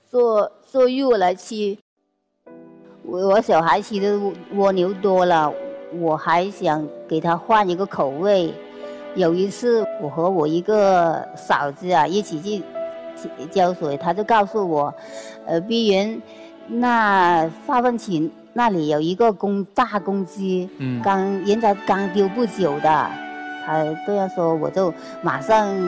坐肉来吃。我小孩吃的蜗牛多了，我还想给他换一个口味。有一次我和我一个嫂子啊一起去浇水，他就告诉我，碧云，那化粪池那里有一个大公鸡，人家刚丢不久的，他这样说我就马上